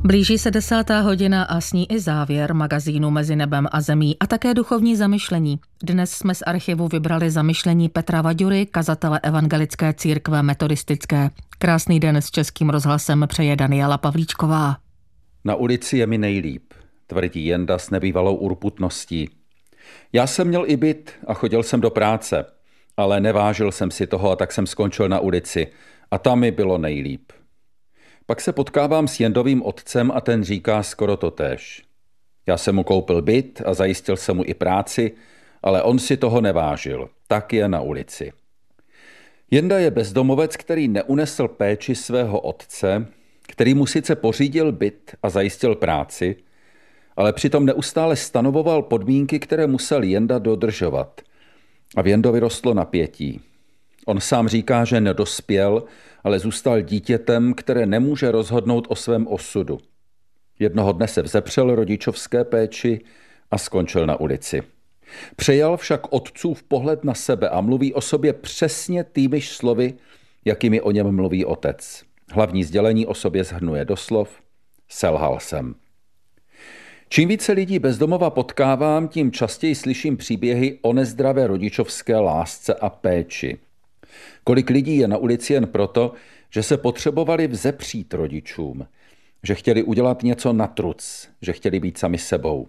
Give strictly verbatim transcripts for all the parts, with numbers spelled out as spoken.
Blíží se desátá hodina a s ní i závěr magazínu Mezi nebem a zemí a také duchovní zamyšlení. Dnes jsme z archivu vybrali zamyšlení Petra Vaďury, kazatele Evangelické církve metodistické. Krásný den s Českým rozhlasem přeje Daniela Pavlíčková. Na ulici je mi nejlíp, tvrdí Jenda s nebývalou urputností. Já jsem měl i byt a chodil jsem do práce, ale nevážil jsem si toho a tak jsem skončil na ulici a tam mi bylo nejlíp. Pak se potkávám s Jendovým otcem a ten říká skoro totéž. Já jsem mu koupil byt a zajistil jsem mu i práci, ale on si toho nevážil, tak je na ulici. Jenda je bezdomovec, který neunesl péči svého otce, který mu sice pořídil byt a zajistil práci, ale přitom neustále stanovoval podmínky, které musel Jenda dodržovat. A v Jendovi rostlo napětí. On sám říká, že nedospěl, ale zůstal dítětem, které nemůže rozhodnout o svém osudu. Jednoho dne se vzepřel rodičovské péči a skončil na ulici. Přejal však otcův pohled na sebe a mluví o sobě přesně týmiž slovy, jakými o něm mluví otec. Hlavní sdělení o sobě shrnuje do slov: selhal jsem. Čím více lidí bezdomova potkávám, tím častěji slyším příběhy o nezdravé rodičovské lásce a péči. Kolik lidí je na ulici jen proto, že se potřebovali vzepřít rodičům, že chtěli udělat něco na truc, že chtěli být sami sebou.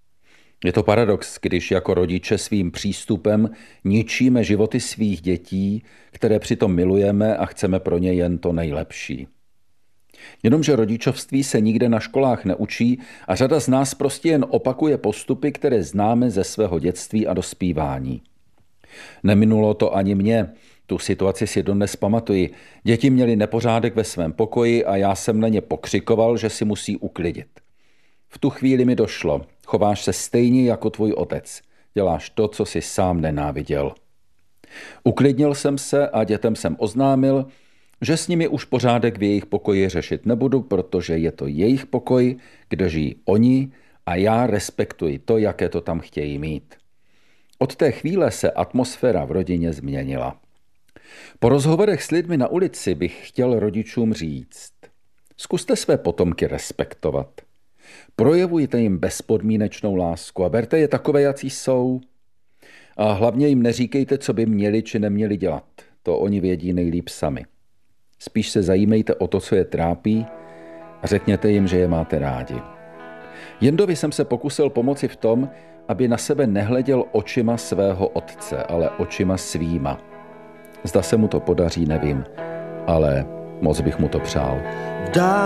Je to paradox, když jako rodiče svým přístupem ničíme životy svých dětí, které přitom milujeme a chceme pro ně jen to nejlepší. Jenomže rodičovství se nikde na školách neučí a řada z nás prostě jen opakuje postupy, které známe ze svého dětství a dospívání. Neminulo to ani mě. Tu situaci si dodnes pamatuji. Děti měly nepořádek ve svém pokoji a já jsem na ně pokřikoval, že si musí uklidit. V tu chvíli mi došlo. Chováš se stejně jako tvůj otec. Děláš to, co jsi sám nenáviděl. Uklidnil jsem se a dětem jsem oznámil, že s nimi už pořádek v jejich pokoji řešit nebudu, protože je to jejich pokoj, kde žijí oni a já respektuji to, jaké to tam chtějí mít. Od té chvíle se atmosféra v rodině změnila. Po rozhovorech s lidmi na ulici bych chtěl rodičům říct: zkuste své potomky respektovat. Projevujte jim bezpodmínečnou lásku a berte je takové, jací jsou. A hlavně jim neříkejte, co by měli či neměli dělat. To oni vědí nejlíp sami. Spíš se zajímejte o to, co je trápí, a řekněte jim, že je máte rádi. Jendovi jsem se pokusil pomoci v tom, aby na sebe nehleděl očima svého otce, ale očima svýma. Zda se mu to podaří, nevím, ale moc bych mu to přál.